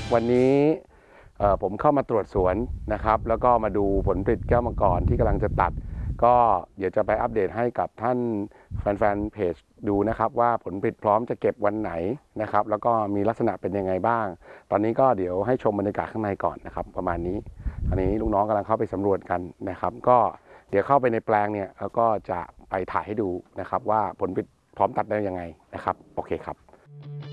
วันนี้ผมเข้ามาตรวจสวนนะครับแล้วก็มาดูผลผลิตแก้วมังกรที่กำลังจะตัดก็เดี๋ยวจะไปอัปเดตให้กับท่านแฟนๆเพจดูนะครับว่าผลผลิตพร้อมจะเก็บวันไหนนะครับแล้วก็มีลักษณะเป็นยังไงบ้างตอนนี้ก็เดี๋ยวให้ชมบรรยากาศข้างในก่อนนะครับประมาณนี้อันนี้ลูกน้องกำลังเข้าไปสำรวจกันนะครับก็เดี๋ยวเข้าไปในแปลงเนี่ยแล้วก็จะไปถ่ายให้ดูนะครับว่าผลผลิตพร้อมตัดได้ยังไงนะครับโอเคครับ